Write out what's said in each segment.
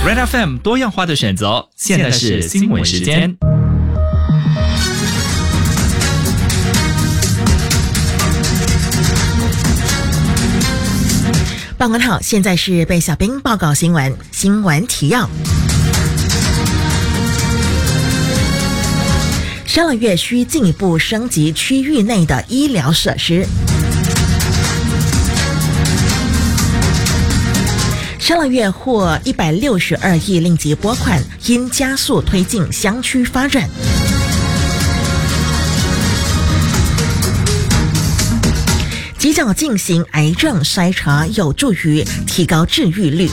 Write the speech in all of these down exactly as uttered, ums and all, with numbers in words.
Red F M 多样化的选择，现在是新闻时间。 傍晚好，现在是被小兵报告新闻。新闻提要：商乐月需进一步升级区域内的医疗设施。商乐月获一百六十二亿令吉拨款，因加速推进乡区发展。及早进行癌症筛查，有助于提高治愈率。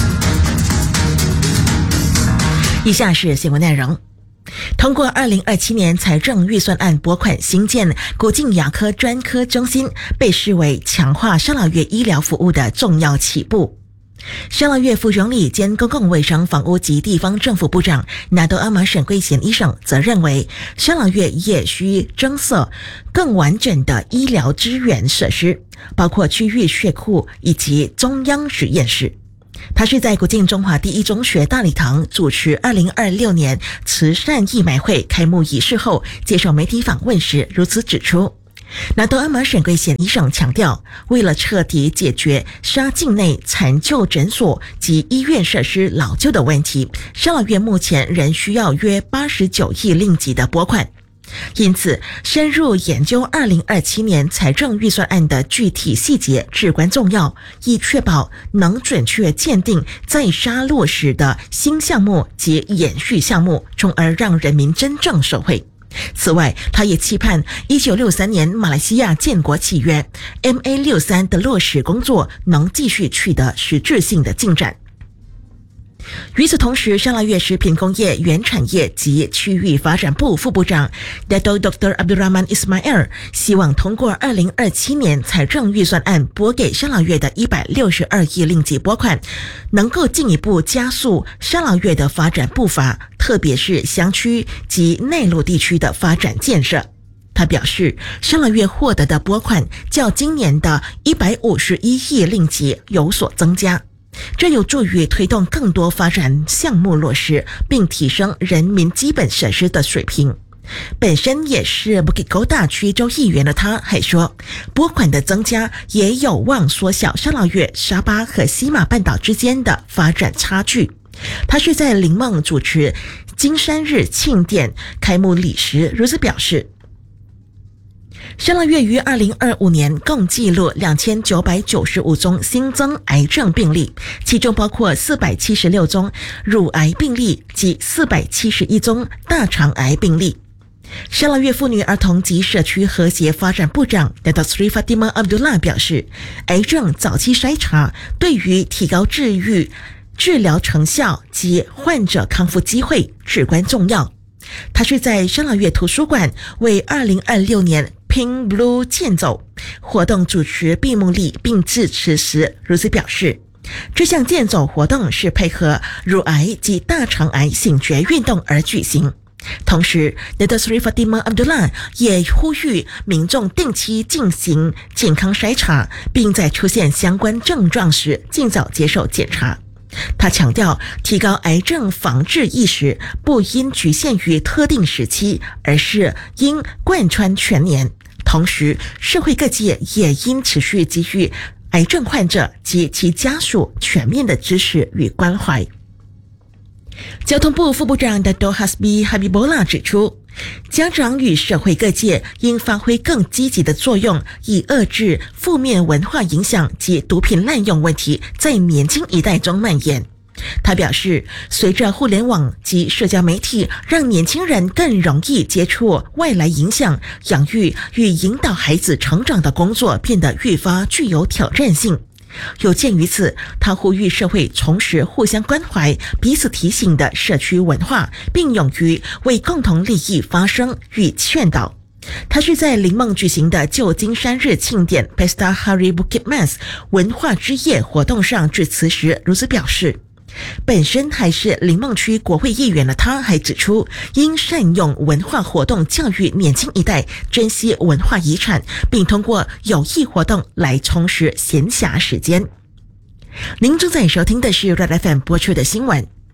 以下是新闻内容。通过二零二七年财政预算案拨款新建国境牙科专科中心，被视为强化商乐月医疗服务的重要起步。商乐月副总理兼公共卫生房屋及地方政府部长纳多阿玛沈贵贤医生则认为，商乐月也需增设更完整的医疗支援设施，包括区域血库以及中央实验室。他是在国境中华第一中学大礼堂主持二零二六年慈善义卖会开幕仪式后接受媒体访问时如此指出。纳多阿玛沈贵贤医生强调，为了彻底解决沙境内残旧诊所及医院设施老旧的问题，商乐月目前仍需要约八十九亿令吉的拨款。因此，深入研究二零二七年财政预算案的具体细节至关重要，以确保能准确鉴定在沙落实的新项目及延续项目，从而让人民真正受惠。此外，他也期盼一九六三年马来西亚建国契约 M A 六十三 的落实工作能继续取得实质性的进展。与此同时，商乐月食品工业原产业及区域发展部副部长 Dato Doktor Abdul Rahman Ismail 希望通过二零二七年财政预算案拨给商乐月的一百六十二亿令吉拨款，能够进一步加速商乐月的发展步伐，特别是乡区及内陆地区的发展建设。他表示，商乐月获得的拨款较今年的一百五十一亿令吉有所增加，这有助于推动更多发展项目落实，并提升人民基本设施的水平。本身也是布吉沟大区州议员的他还说，拨款的增加也有望缩小商乐月、沙巴和西马半岛之间的发展差距。他是在林梦主持金山日庆典开幕礼时如此表示。商乐月于二零二五年共记录两千九百九十五宗新增癌症病例，其中包括四百七十六宗乳癌病例及四百七十一宗大肠癌病例。商乐月妇女儿童及社区和谐发展部长 Dato Sri Fatimah Abdullah 表示，癌症早期筛查对于提高治愈、治疗成效及患者康复机会至关重要。他是在商乐月图书馆为二零二六年 Pink Blue 健走活动主持闭幕礼并致辞时如此表示，这项健走活动是配合乳癌及大肠癌醒觉运动而举行。同时 Dato Sri Fatimah Abdullah 也呼吁民众定期进行健康筛查，并在出现相关症状时尽早接受检查。他强调，提高癌症防治意识不应局限于特定时期，而是应贯穿全年。同时，社会各界也应持续给予癌症患者及其家属全面的支持与关怀。交通部副部长 Dato Hasbi Habibullah 指出，家长与社会各界应发挥更积极的作用，以遏制负面文化影响及毒品滥用问题在年轻一代中蔓延。他表示，随着互联网及社交媒体让年轻人更容易接触外来影响，养育与引导孩子成长的工作变得愈发具有挑战性。有鉴于此，他呼吁社会重拾互相关怀、彼此提醒的社区文化，并勇于为共同利益发声与劝导。他是在林梦举行的旧金山日庆典 Pesta Hari Bukit Mas 文化之夜活动上致辞时如此表示。本身还是林梦区国会议员的他还指出，应善用文化活动教育年轻一代珍惜文化遗产，并通过有益活动来充实闲暇时间。您正在收听的是 Red F M 播出的新闻。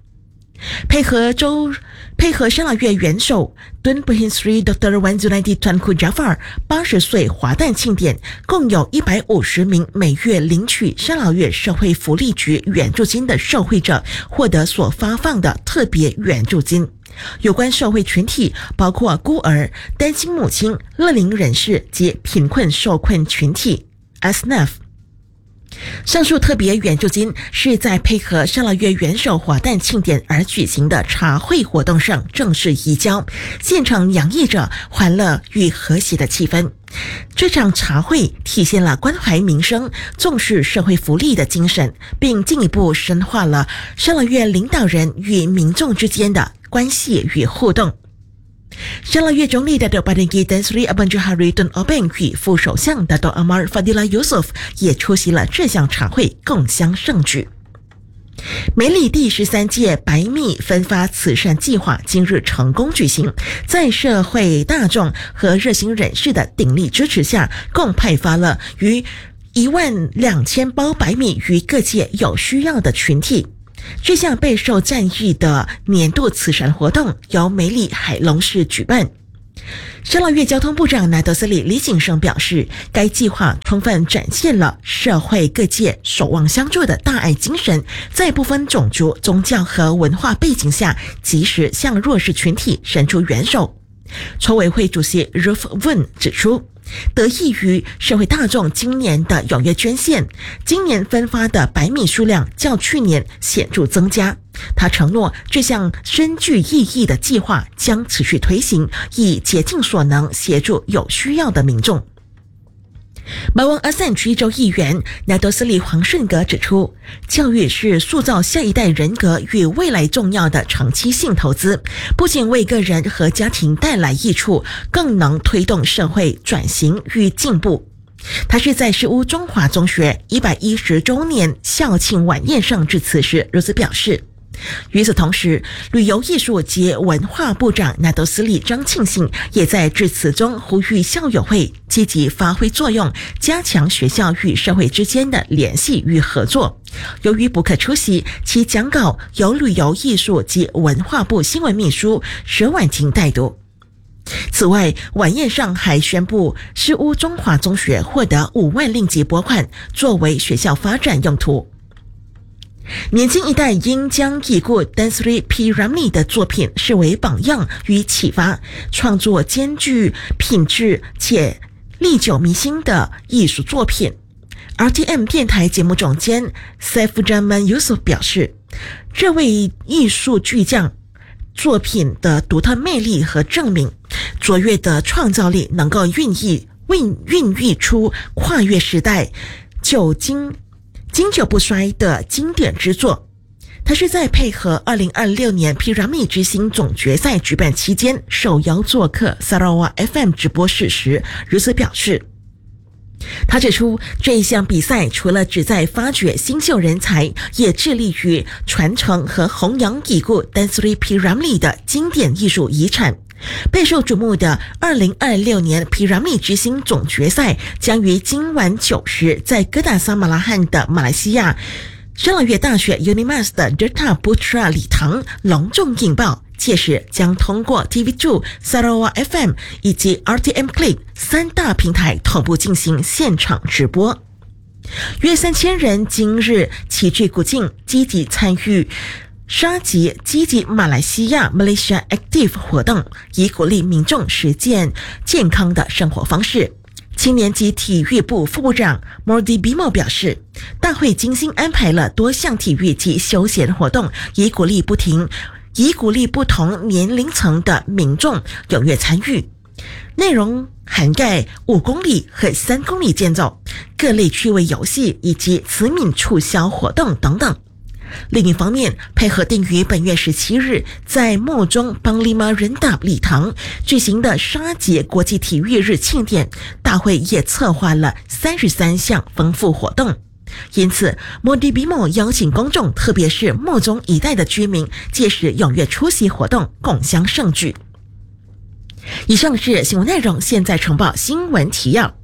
配合州配合沙拉越元首敦布辛斯 Doctor Wan Zunaidi Tunku Jafar 八十岁华诞庆典，共有一百五十名每月领取沙拉越社会福利局援助金的受惠者获得所发放的特别援助金。有关社会群体包括孤儿、单亲母亲、乐龄人士及贫困受困群体 S N F。上述特别援助金是在配合沙拉越元首华诞庆典而举行的茶会活动上正式移交，现场洋溢着欢乐与和谐的气氛。这场茶会体现了关怀民生、重视社会福利的精神，并进一步深化了沙拉越领导人与民众之间的关系与互动。沙拉越总理 Dato' Padanggi Tan Sri Abang Johari Tun Obeng 与副首相 Dato' Amar Fadilah Yusof 也出席了这项茶会，共襄盛举。梅里第十三届白米分发慈善计划今日成功举行，在社会大众和热心人士的鼎力支持下，共派发了逾一万两千包白米于各界有需要的群体。这项备受赞誉的年度慈善活动由梅里海龙市举办。沙拉越交通部长拿德斯里李景生表示，该计划充分展现了社会各界守望相助的大爱精神，在不分种族、宗教和文化背景下，及时向弱势群体伸出援手。筹委会主席 Ruth Wun 指出，得益于社会大众今年的踊跃捐献，今年分发的白米数量较去年显著增加。他承诺，这项深具意义的计划将持续推行，以竭尽所能协助有需要的民众。马旺阿散区州议员纳多斯里黄顺格指出，教育是塑造下一代人格与未来重要的长期性投资，不仅为个人和家庭带来益处，更能推动社会转型与进步。他是在石屋中华中学一百一十周年校庆晚宴上致辞时如此表示。与此同时，旅游艺术及文化部长纳多斯里张庆信也在致辞中呼吁校友会积极发挥作用，加强学校与社会之间的联系与合作。由于不可出席，其讲稿由旅游艺术及文化部新闻秘书佘婉婷代读。此外，晚宴上还宣布石屋中华中学获得五万令吉拨款，作为学校发展用途。年轻一代应将已故 Tan Sri P. Ramlee 的作品视为榜样与启发，创作兼具品质且历久弥新的艺术作品。R T M 电台节目总监 Saiful Yusuf 表示，这位艺术巨匠作品的独特魅力和证明，卓越的创造力能够孕育孕孕育出跨越时代、久经经久不衰的经典之作。他是在配合二零二六年 P. Ramlee 之星总决赛举办期间受邀做客 Sarawak F M 直播室时如此表示。他指出，这一项比赛除了旨在发掘新秀人才，也致力于传承和弘扬已故 Tan Sri P. Ramlee 的经典艺术遗产。备受瞩目的二零二六年 P. Ramlee 之星总决赛将于今晚九时在哥打萨马拉罕的马来西亚沙拉越大学 Unimas 的 Dutta Putra 礼堂隆重引爆，届时将通过 T V 二、Sarawak F M 以及 R T M Click 三大平台同步进行现场直播。约三千人今日齐聚古晋，积极参与沙吉积极马来西亚 Malaysia Active 活动，以鼓励民众实践健康的生活方式。青年及体育部副部长 Mordi Bimo 表示，大会精心安排了多项体育及休闲活动，以鼓励不停以鼓励不同年龄层的民众踊跃参与。内容涵盖五公里和三公里健走、各类趣味游戏以及慈悯促销活动等等。另一方面，配合定于本月十七日在莫中邦利马人达礼堂举行的沙杰国际体育日庆典，大会也策划了三十三项丰富活动。因此，莫迪比莫邀请公众，特别是莫中一带的居民，届时踊跃出席活动，共襄盛举。以上是新闻内容，现在呈报新闻提要。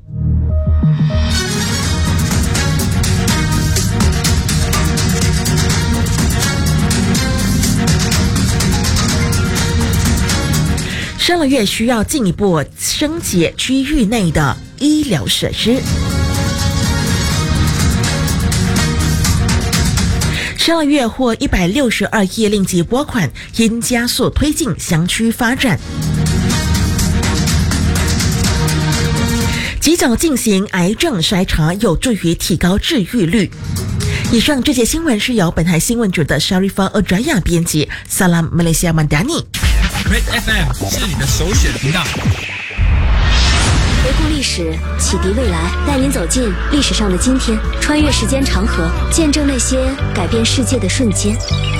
沙捞越需要进一步升级区域内的医疗设施。沙捞越获一百六十二亿令吉拨款，应加速推进乡区发展。及早进行癌症筛查有助于提高治愈率。以上这些新闻是由本台新闻组的 Sharifah Odraya 编辑 Salam Malaysia Mandani。Red F M 是你的首选频道。 回顾历史，启迪未来，带您走进历史上的今天，穿越时间长河，见证那些改变世界的瞬间。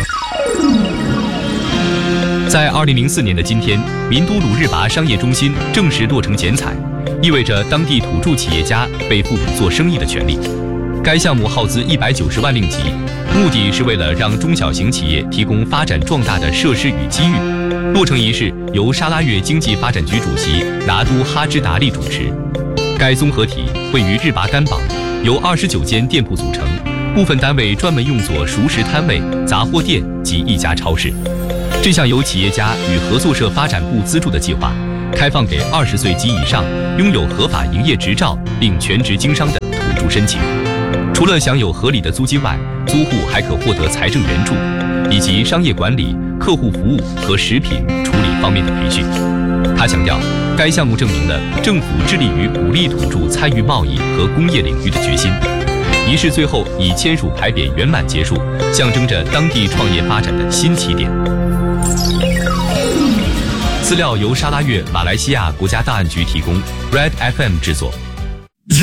在二零零四年的今天，民都鲁日拔商业中心正式落成剪彩，意味着当地土著企业家被赋予做生意的权利。该项目耗资一百九十万令吉，目的是为了让中小型企业提供发展壮大的设施与机遇。落成仪式由沙拉越经济发展局主席拿督哈芝达利主持。该综合体位于日拔干榜，由二十九间店铺组成，部分单位专门用作熟食摊位、杂货店及一家超市。这项由企业家与合作社发展部资助的计划，开放给二十岁及以上拥有合法营业执照并全职经商的土著申请。除了享有合理的租金外，租户还可获得财政援助，以及商业管理、客户服务和食品处理方面的培训。他强调，该项目证明了政府致力于鼓励土著参与贸易和工业领域的决心。仪式最后以签署牌匾圆满结束，象征着当地创业发展的新起点。资料由沙拉越马来西亚国家档案局提供 ，Red F M 制作。